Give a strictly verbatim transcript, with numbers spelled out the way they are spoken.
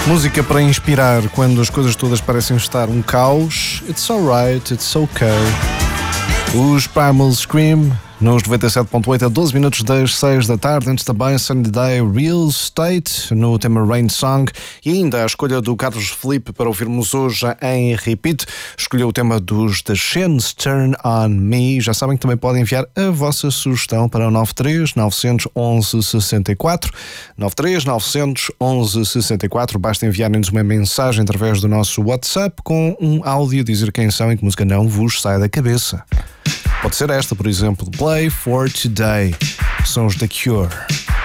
Música para inspirar quando as coisas todas parecem estar um caos. It's alright, it's okay. Os Primal Scream nos noventa e sete ponto oito a doze minutos das seis da tarde. Antes também Sunny Day Real Estate no tema Rain Song. E ainda a escolha do Carlos Felipe para ouvirmos hoje em repeat. Escolheu o tema dos The Shins, Turn On Me. Já sabem que também podem enviar a vossa sugestão para o nove três nove um um seis quatro nove três nove um um seis quatro. Basta enviarem-nos uma mensagem através do nosso WhatsApp com um áudio a dizer quem são e que música não vos sai da cabeça. Pode ser esta, por exemplo, Play for Today. São os The Cure.